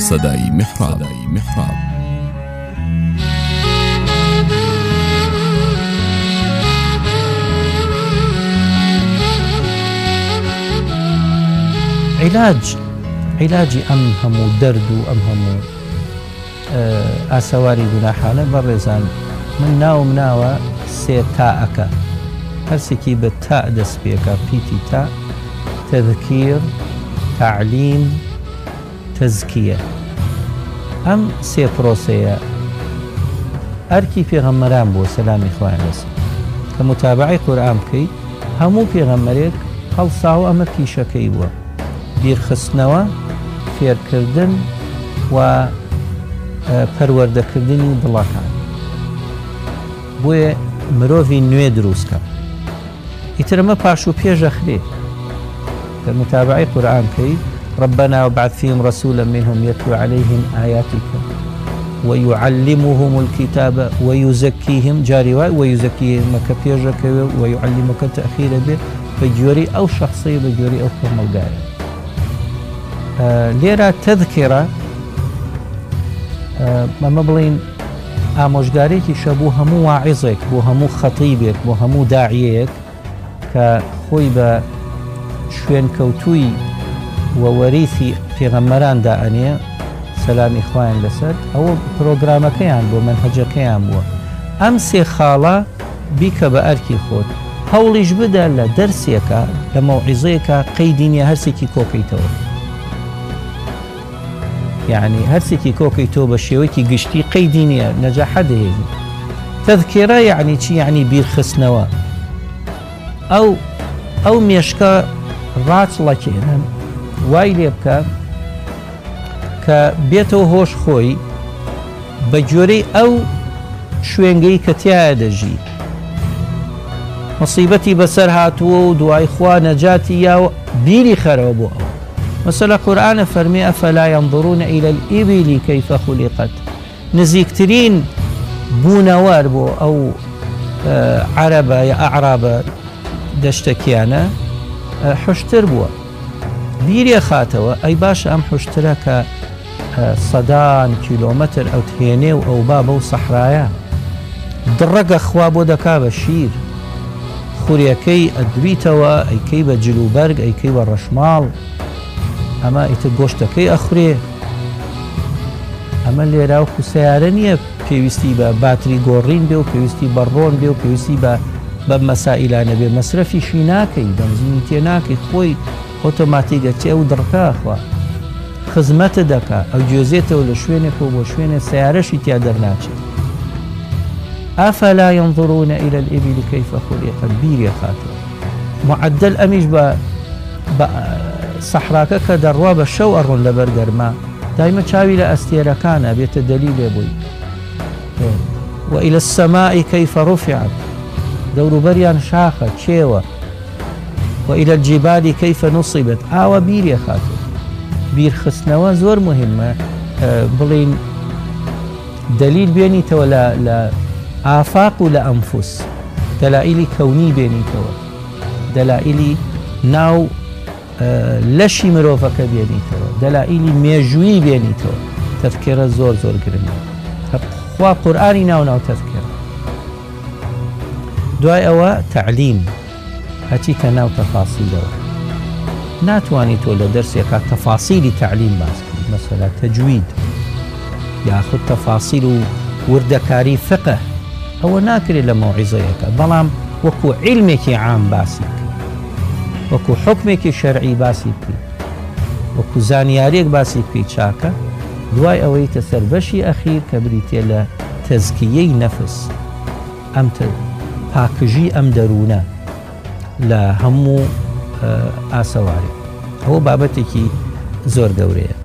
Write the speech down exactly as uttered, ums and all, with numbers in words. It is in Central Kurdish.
سەدای میحراب میحراب علاج علاجی ئەم هەموو دەرد و ئەم هەموو ئاسەواری گوناحانە بەڕێزان من ناوم ناوە سێ تاءەکە هەرسێکی بە تا دەست پێکە پیتی تا تەذکیر تعلیم تەزکیە ئەم سێ پرۆسەیە ئەرکی پێغەمبەران بووە سەلامی خوایان لەسەر کە متابعەی قورئان بکەیت هەموو پێغەمبەرێک هەڵساوە ئەمە پیشەکەی بووە بیرخستنەوە فێرکردن و پەروەردەکردنی دڵەکان بۆیە مرۆڤی نوێ دروستکە ئیترمە پاش و پێشەخرێ کە متابعەی قورئان بکەیت ربنا وابعث فيهم رسولا منهم يتلو عليهم آياتك ويعلمهم الكتاب ويزكيهم جاري ويزكيهم كبيجك ويعلمك تأخير به بجوري أو شخصية بجوري أو كمالقاري آه ليرة تذكرة آه ما بڵین ئامۆژگارێکی شە بۆ هەموو واعظێک بۆ هەموو خەتیبێک بۆ هەموو داعیەیەک کە خۆی بە شوێن کەوتووی وەوەریثی پێغەمبەران دائەنێ سەلامی خوایان لەسەر ئەوە پرۆگرامەکەیان بۆ مەنهەجەکەیان بووە ئەم سێ خاڵە بیکە بە ئەرکی خۆت هەوڵیش بدە لە دەرسێکە لە مەوعیزەیەکە قەیدی نییە هەرسێکی کۆکەیتەوە یعنی هەرسێکی کۆکەیتەوە بە شێوەیەکی گشتی قەیدی نییە نەجاحە دەهێنی تەذکیرە یعنی چی یعنی بیرخستنەوە ئەو ئەو مێشکە ڕاچڵەکێنن وای لێ بکە کە بێتەوە هۆش خۆی بە جۆرەی ئەو شوێنگەی کە تایە دەژی مصیبەتی بەسەر هاتووە و دوای خوا نەجاتی یا و بیری خەرەوە بۆ ئەو مەسەلە قورئانە فەرمێ ئەفەلا ينظرون إلى الإبل كيف خلقت نزیکترین بوونەوەر بۆ ئەو عەرەبە یا ئەعرابە دەشتەکیانە حوشتر بووە بیرێ خاتەوە ئەی باشە ئەم حوشترە کە سەدان کیلۆمەتر ئەو تهێنێ و ئەو با بەو سەحرایە دڕەگە خوا بۆ دەکا بە شیر خوریەکەی ئەدویتەوە ئەیکەی بە جلوبەرگ ئەیکەی بە ڕەشماڵ ئەمە ئیتر گۆشتەکەی ئەخورێ ئەمە لێراوکو سیارە نییە پێویستی بە باتری گۆڕین بێ و پێویستی بە ڕۆن بێ و پێویستی بە بە مەسائلانە بێ مەسرەفیشی ناکەی بەنزینی تێ ناکەی خۆی ئۆتۆماتیکە چێ و دڕکاخوا خزمەتە دەکا ئەو گوێزێتەوە لە شوێنێک و بۆ شوێنێ سیارەشی تیا دەرناچێت ئەفەلا ينظرون إلى الإبل كيف خلقت بیرێ خاتەوە معدل ئەمیش بە سەحراکە کە دەڕوا بە شەو ئەڕۆن لەبەر گەرما دایمە چاوی لە ئەستێرەکانە بێتە دەلیلێ بووی وإلى السماء كيف رفعت دەوروبەریان شاخە چێوە وإلى الجبال كيف نصبت ئاوە بیرێ خاتەوە بیرخستنەوە زۆر مهمە بڵین دەلیل بێنیتەوە لە ئافاق و لە ئەنفوس دەلائیلی کەونی بێنیتەوە دەلائیلی ناو لەشی مرۆڤەکە بێنیتەوە دەلائیلی مێژووی بێنیتەوە تەذکیرە زۆر زۆر گرنگە خوا قورئانی ناو ناو تەذکیرە دوای ئەوە تعلیم هەچیتە ناو تەفاسیلەوە ناتوانیت تۆ لە دەرسێکە تەفاسیلی تعلیم باس بکەیت مەسەلا تەجوید یاخود تەفاسیل و وردەکاری فقه ئەوە ناکرێت لە مەوعیزەیەکە بەڵام وەکو عیلمێکی عام باسی وەکو حکمێکی شەرعی باسی بکەیت وەکو زانیاریەک باسی بکەیت چاکە دوای ئەوەی تە سەربەشی ئەخیر کە بریتێ لە تەزکیەی نەفس ئەم پاکژی ئەم دەروونە لە هەموو ئاسەواری ئەوە بابەتێکی زۆر گەورەیە